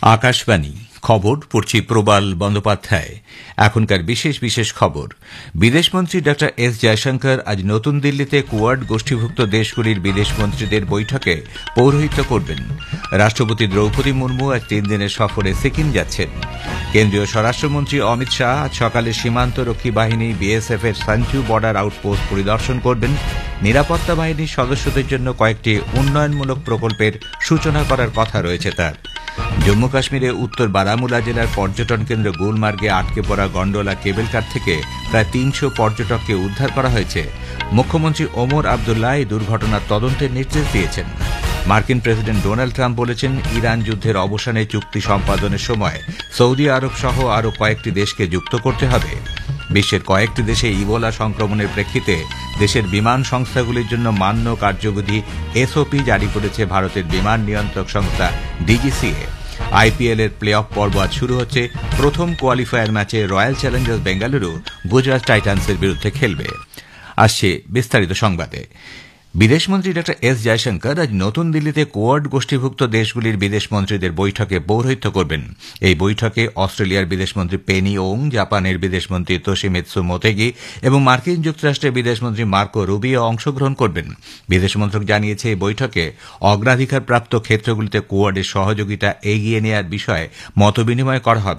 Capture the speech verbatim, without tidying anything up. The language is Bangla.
আকাশবাণী খবর পড়ছি প্রবাল বন্দ্যোপাধ্যায়। এখনকার বিশেষ বিশেষ খবর। বিদেশমন্ত্রী ড এস জয়শঙ্কর আজ নতুন দিল্লিতে কোয়াড গোষ্ঠীভুক্ত দেশগুলির বিদেশমন্ত্রীদের বৈঠকে পৌরোহিত্য করবেন। রাষ্ট্রপতি দ্রৌপদী মুর্মু আজ তিন দিনের সফরে সিকিম যাচ্ছেন। কেন্দ্রীয় স্বরাষ্ট্রমন্ত্রী অমিত শাহ আজ সকালে সীমান্তরক্ষী বাহিনী বিএসএফ এর সাঞ্চু বর্ডার আউটপোস্ট পরিদর্শন করবেন। নিরাপত্তা বাহিনীর সদস্যদের জন্য কয়েকটি উন্নয়নমূলক প্রকল্পের সূচনা করার কথা রয়েছে তার। জম্মু কাশ্মীরে উত্তর বারামুলা জেলার পর্যটন কেন্দ্র গুলমার্গে আটকে পড়া গন্ডোলা কেবল কার থেকে প্রায় তিনশো পর্যটককে উদ্ধার করা হয়েছে। মুখ্যমন্ত্রী ওমর আবদুল্লাহ এই দুর্ঘটনার তদন্তের নির্দেশ দিয়েছেন। মার্কিন প্রেসিডেন্ট ডোনাল্ড ট্রাম্প বলেছেন, ইরান যুদ্ধের অবসানে চুক্তি সম্পাদনের সময় সৌদি আরব সহ আরও কয়েকটি দেশকে যুক্ত করতে হবে। বিশ্বের কয়েকটি দেশে ইবোলা সংক্রমণের প্রেক্ষিতে দেশের বিমান সংস্থাগুলির জন্য মান্য কার্যবিধি এসওপি জারি করেছে ভারতের বিমান নিয়ন্ত্রক সংস্থা ডিজিসিএ। আইপিএল এর প্লে অফ পর্ব আজ শুরু হচ্ছে। প্রথম কোয়ালিফায়ার ম্যাচে রয়্যাল চ্যালেঞ্জার্স বেঙ্গালুরু গুজরাট টাইটান্সের বিরুদ্ধে খেলবে। আসছে বিস্তারিত সংবাদে। বিদেশমন্ত্রী ড এস জয়শঙ্কর আজ নতুন দিল্লিতে কোয়াড গোষ্ঠীভুক্ত দেশগুলির বিদেশমন্ত্রীদের বৈঠকে পৌরোহিত্য করবেন। এই বৈঠকে অস্ট্রেলিয়ার বিদেশমন্ত্রী পেনি ওং, জাপানের বিদেশমন্ত্রী তোশিমিৎসু মোতেগি এবং মার্কিন যুক্তরাষ্ট্রের বিদেশমন্ত্রী মার্কো রুবিও অংশগ্রহণ করবেন। বিদেশ মন্ত্রক জানিয়েছে, এই বৈঠকে অগ্রাধিকারপ্রাপ্ত ক্ষেত্রগুলিতে কোয়াডের সহযোগিতা এগিয়ে নেওয়ার বিষয়ে মতবিনিময় করা হবে।